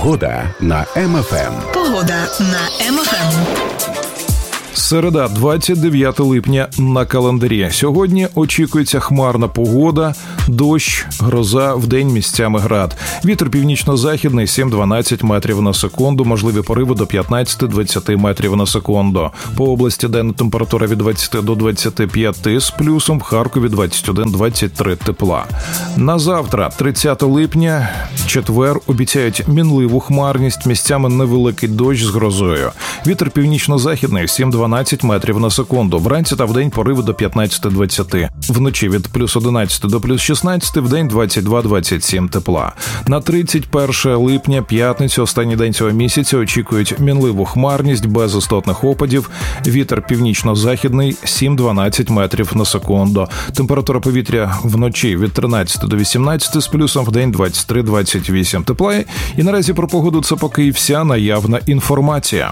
Погода на МФМ. Погода на МФМ. Середа, 29 липня на календарі. Сьогодні очікується хмарна погода, дощ, гроза, вдень місцями град. Вітер північно-західний 7-12 метрів на секунду, можливі пориви до 15-20 метрів на секунду. По області денна температура від 20 до 25 з плюсом, в Харкові 21-23 тепла. На завтра, 30 липня, четвер, обіцяють мінливу хмарність, місцями невеликий дощ з грозою. Вітер північно-західний 7-12 метрів на секунду. Вранці та вдень пориви до 15-20. Вночі від плюс 11 до плюс 16, вдень 22-27 тепла. На 31 липня, п'ятницю, останній день цього місяця, очікують мінливу хмарність без істотних опадів. Вітер північно-західний 7-12 метрів на секунду. Температура повітря вночі від 13 до 18 з плюсом, вдень 23-28 тепла. І наразі про погоду це поки і вся наявна інформація.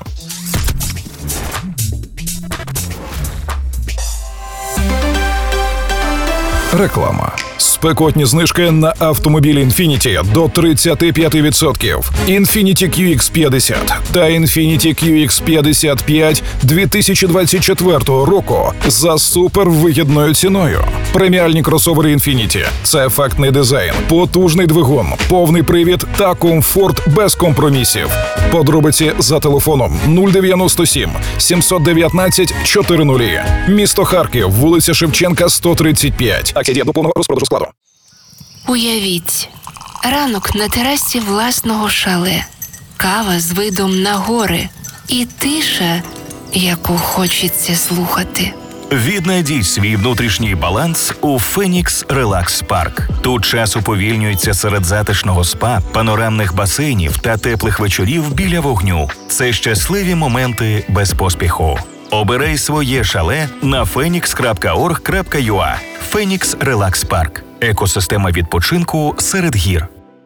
Реклама. Спекотні знижки на автомобілі Infiniti до 35%. Infiniti QX50 та Infiniti QX55 2024 року за супервигідною ціною. Преміальні кросовери Infiniti – це ефектний дизайн, потужний двигун, повний привід та комфорт без компромісів. Подробиці за телефоном 097 719 400. Місто Харків, вулиця Шевченка, 135. Акція діє до повного розпродажу складу. Уявіть, ранок на терасі власного шале, кава з видом на гори і тиша, яку хочеться слухати. Віднайдіть свій внутрішній баланс у Phoenix Relax Park. Тут час уповільнюється серед затишного спа, панорамних басейнів та теплих вечорів біля вогню. Це щасливі моменти без поспіху. Обирай своє шале на phoenix.org.ua. Phoenix Relax Park. Екосистема відпочинку серед гір.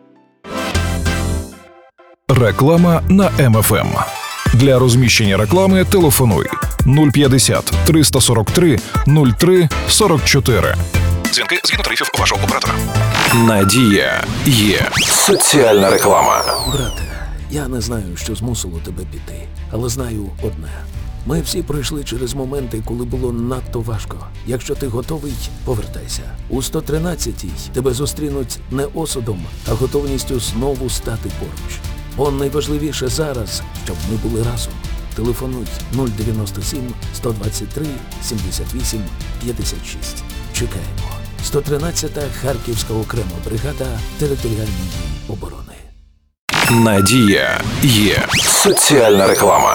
Реклама на МФМ. Для розміщення реклами телефонуй 050 343 03 44. Дзвінки згідно тарифів вашого оператора. Надія є. Соціальна реклама. Брате, я не знаю, що змусило тебе піти, але знаю одне. Ми всі пройшли через моменти, коли було надто важко. Якщо ти готовий, повертайся. У 113-й тебе зустрінуть не осудом, а готовністю знову стати поруч. Бо найважливіше зараз, щоб ми були разом. Телефонуй 097 123 78 56. Чекаємо. 113-та Харківська окрема бригада територіальної оборони. Надія є. Соціальна реклама.